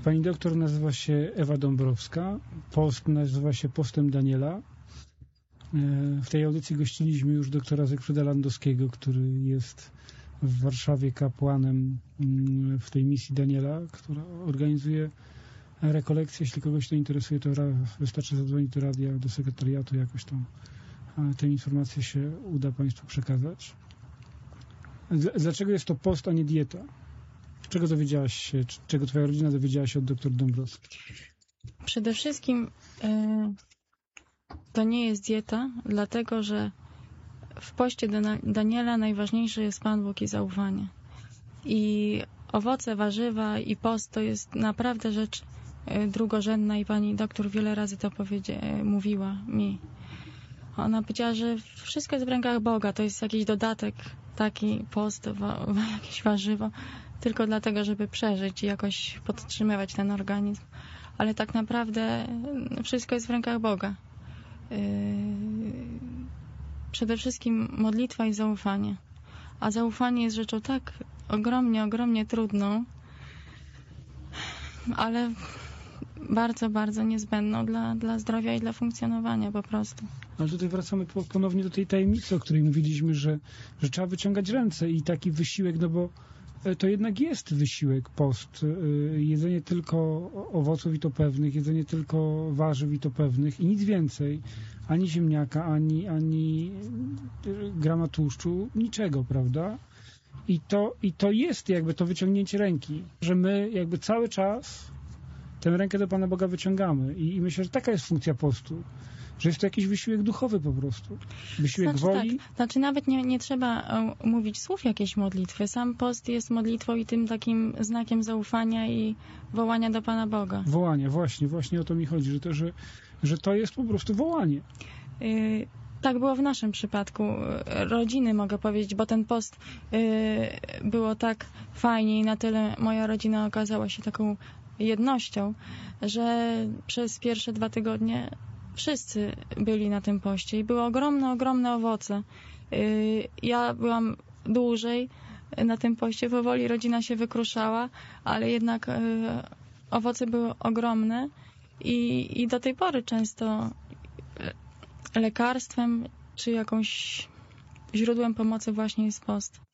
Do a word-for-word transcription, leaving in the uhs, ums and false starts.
Pani doktor nazywa się Ewa Dąbrowska. Post nazywa się Postem Daniela. W tej audycji gościliśmy już doktora Zygfryda Landowskiego, który jest w Warszawie kapłanem w tej misji Daniela, która organizuje rekolekcje. Jeśli kogoś to interesuje, to wystarczy zadzwonić do radia, do sekretariatu, jakoś tam te informacje się uda Państwu przekazać. Dlaczego jest to post, a nie dieta? Czego dowiedziałaś się, czego Twoja rodzina dowiedziała się od doktor Dąbrowskiej? Przede wszystkim yy, to nie jest dieta, dlatego że w poście Daniela najważniejszy jest Pan Bóg i zaufanie. I owoce, warzywa i post to jest naprawdę rzecz drugorzędna i pani doktor wiele razy to powiedzia- mówiła mi. Ona powiedziała, że wszystko jest w rękach Boga, to jest jakiś dodatek, taki post, wa- jakieś warzywo, tylko dlatego, żeby przeżyć i jakoś podtrzymywać ten organizm. Ale tak naprawdę wszystko jest w rękach Boga. Yy... Przede wszystkim modlitwa i zaufanie. A zaufanie jest rzeczą tak ogromnie, ogromnie trudną, ale bardzo, bardzo niezbędną dla, dla zdrowia i dla funkcjonowania po prostu. Ale tutaj wracamy ponownie do tej tajemnicy, o której mówiliśmy, że, że trzeba wyciągać ręce i taki wysiłek, no bo to jednak jest wysiłek, post. Jedzenie tylko owoców i to pewnych, jedzenie tylko warzyw i to pewnych i nic więcej. Ani ziemniaka, ani, ani grama tłuszczu, niczego, prawda? I to, i to jest jakby to wyciągnięcie ręki, że my jakby cały czas tę rękę do Pana Boga wyciągamy. I, i myślę, że taka jest funkcja postu. Że jest to jakiś wysiłek duchowy po prostu. Wysiłek znaczy, woli. Tak. Znaczy nawet nie, nie trzeba mówić słów jakiejś modlitwy. Sam post jest modlitwą i tym takim znakiem zaufania i wołania do Pana Boga. Wołanie, właśnie, właśnie o to mi chodzi, że to, że, że to jest po prostu wołanie. Yy, tak było w naszym przypadku. Rodziny mogę powiedzieć, bo ten post yy, było tak fajnie i na tyle moja rodzina okazała się taką jednością, że przez pierwsze dwa tygodnie wszyscy byli na tym poście i były ogromne, ogromne owoce. Ja byłam dłużej na tym poście, powoli rodzina się wykruszała, ale jednak owoce były ogromne i, i do tej pory często lekarstwem czy jakąś źródłem pomocy właśnie jest post.